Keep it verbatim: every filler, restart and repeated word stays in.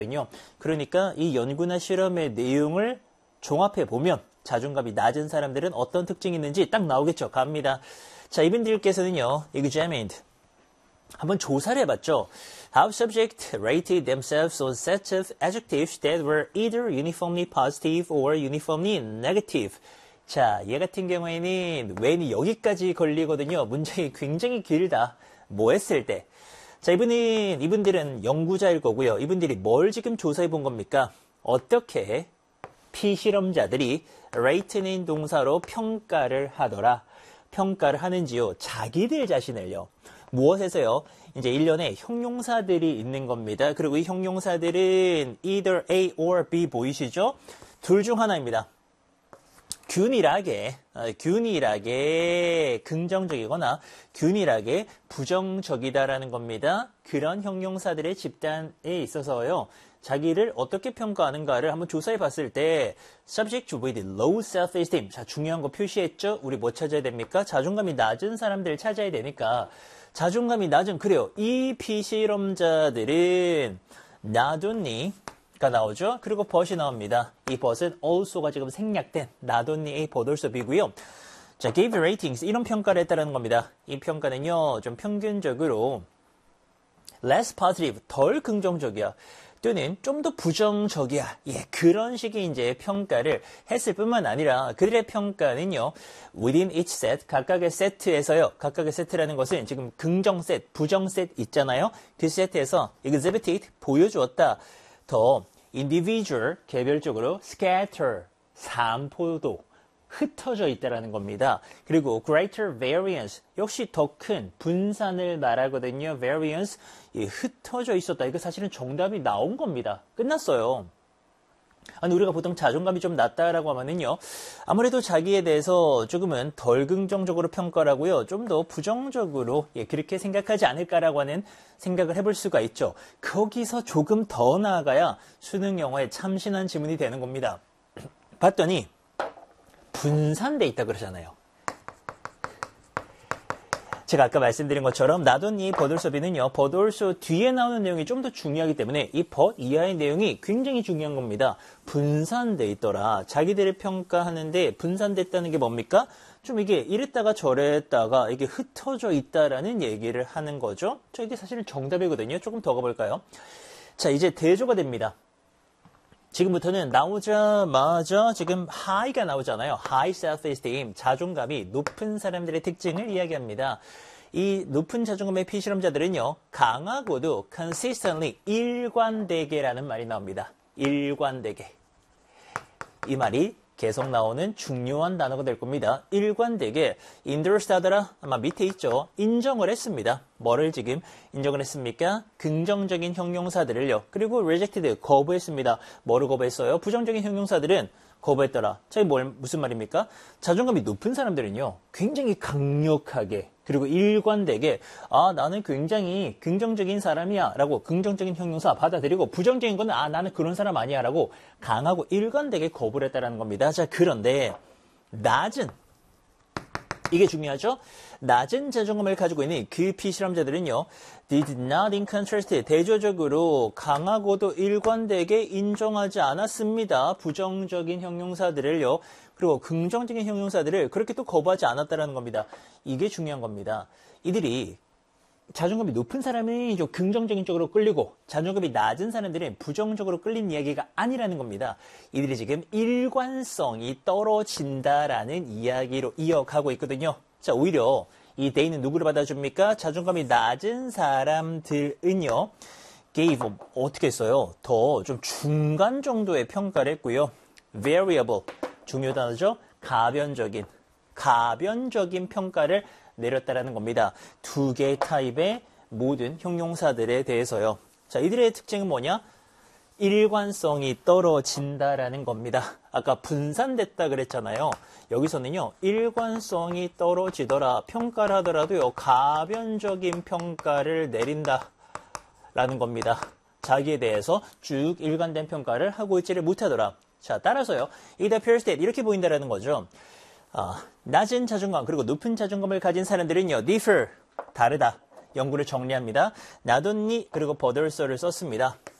그러니까 이 연구나 실험의 내용을 종합해 보면 자존감이 낮은 사람들은 어떤 특징이 있는지 딱 나오겠죠. 갑니다. 자, 이분들께서는요, examined. 한번 조사를 해봤죠. How subjects rated themselves on sets of adjectives that were either uniformly positive or uniformly negative. 자, 얘 같은 경우에는 when이 여기까지 걸리거든요. 문장이 굉장히 길다. 뭐 했을 때. 자, 이분은, 이분들은 연구자일 거고요. 이분들이 뭘 지금 조사해 본 겁니까? 어떻게 피실험자들이 rate는 동사로 평가를 하더라. 평가를 하는지요. 자기들 자신을요. 무엇에서요? 이제 일련의 형용사들이 있는 겁니다. 그리고 이 형용사들은 either A or B 보이시죠? 둘 중 하나입니다. 균일하게, 균일하게 긍정적이거나 균일하게 부정적이다라는 겁니다. 그런 형용사들의 집단에 있어서요. 자기를 어떻게 평가하는가를 한번 조사해 봤을 때 subject with low self-esteem. 자, 중요한 거 표시했죠? 우리 뭐 찾아야 됩니까? 자존감이 낮은 사람들을 찾아야 되니까 자존감이 낮은, 그래요. 이 피실험자들은 not only가 나오죠. 그리고 but이 나옵니다. 이 but은 also가 지금 생략된 not only a but also b고요. 자, gave ratings. 이런 평가를 했다는 겁니다. 이 평가는요, 좀 평균적으로 less positive, 덜 긍정적이야. 또는 좀 더 부정적이야. 예, 그런 식의 이제 평가를 했을 뿐만 아니라 그들의 평가는요, within each set, 각각의 세트에서요, 각각의 세트라는 것은 지금 긍정 세트, 부정 세트 있잖아요. 그 세트에서 exhibited, 보여주었다. 더 individual, 개별적으로 scatter, 산포도, 흩어져 있다라는 겁니다. 그리고 greater variance, 역시 더 큰 분산을 말하거든요. variance, 예, 흩어져 있었다. 이거 사실은 정답이 나온 겁니다. 끝났어요. 아니, 우리가 보통 자존감이 좀 낮다라고 하면은요, 아무래도 자기에 대해서 조금은 덜 긍정적으로 평가를 하고요, 좀 더 부정적으로, 예, 그렇게 생각하지 않을까라고 하는 생각을 해볼 수가 있죠. 거기서 조금 더 나아가야 수능 영어에 참신한 지문이 되는 겁니다. 봤더니 분산돼 있다 그러잖아요. 제가 아까 말씀드린 것처럼 not only but also B는요, but also 뒤에 나오는 내용이 좀 더 중요하기 때문에 이 but 이하의 내용이 굉장히 중요한 겁니다. 분산돼 있더라. 자기들을 평가하는데 분산됐다는 게 뭡니까? 좀 이게 이랬다가 저랬다가 이게 흩어져 있다라는 얘기를 하는 거죠. 저 이게 사실은 정답이거든요. 조금 더 가볼까요? 자, 이제 대조가 됩니다. 지금부터는 나오자마자 지금 high가 나오잖아요. high self-esteem, 자존감이 높은 사람들의 특징을 이야기합니다. 이 높은 자존감의 피실험자들은요, 강하고도 consistently, 일관되게라는 말이 나옵니다. 일관되게. 이 말이 계속 나오는 중요한 단어가 될 겁니다. 일관되게 인더스타더라 아마 밑에 있죠. 인정을 했습니다. 뭐를 지금 인정을 했습니까? 긍정적인 형용사들을요. 그리고 rejected 거부했습니다. 뭐를 거부했어요? 부정적인 형용사들은 거부했더라. 자, 이게 뭘, 무슨 말입니까? 자존감이 높은 사람들은요, 굉장히 강력하게 그리고 일관되게 아, 나는 굉장히 긍정적인 사람이야 라고 긍정적인 형용사 받아들이고 부정적인 거는 아, 나는 그런 사람 아니야 라고 강하고 일관되게 거부를 했다는 겁니다. 자, 그런데 낮은, 이게 중요하죠? 낮은 자존감을 가지고 있는 그 피실험자들은요, did not in contrast, 대조적으로 강하고도 일관되게 인정하지 않았습니다. 부정적인 형용사들을요. 그리고 긍정적인 형용사들을 그렇게 또 거부하지 않았다는 겁니다. 이게 중요한 겁니다. 이들이 자존감이 높은 사람이 좀 긍정적인 쪽으로 끌리고 자존감이 낮은 사람들은 부정적으로 끌린 이야기가 아니라는 겁니다. 이들이 지금 일관성이 떨어진다라는 이야기로 이어가고 있거든요. 자, 오히려 이 they는 누구를 받아줍니까? 자존감이 낮은 사람들은요, gave, 어떻게 했어요? 더 좀 중간 정도의 평가를 했고요. variable, 중요 단어죠? 가변적인, 가변적인 평가를 내렸다라는 겁니다. 두 개의 타입의 모든 형용사들에 대해서요. 자, 이들의 특징은 뭐냐? 일관성이 떨어진다라는 겁니다. 아까 분산됐다 그랬잖아요. 여기서는요, 일관성이 떨어지더라. 평가를 하더라도요, 가변적인 평가를 내린다라는 겁니다. 자기에 대해서 쭉 일관된 평가를 하고 있지를 못하더라. 자, 따라서요, it appears that 이렇게 보인다라는 거죠. 아, 낮은 자존감 그리고 높은 자존감을 가진 사람들은요, differ, 다르다. 연구를 정리합니다. not only 그리고 but also를 썼습니다.